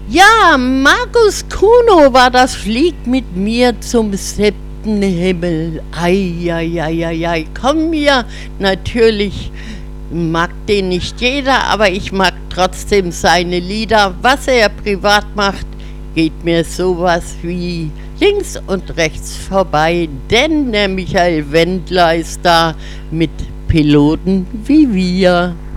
Ja, Markus Kuno war das, fliegt mit mir zum 7. Himmel. Ei, ei, ei, ei, ei. Komm mir, natürlich mag den nicht jeder, aber ich mag trotzdem seine Lieder. Was er privat macht, geht mir sowas wie links und rechts vorbei, denn der Michael Wendler ist da mit Piloten wie wir.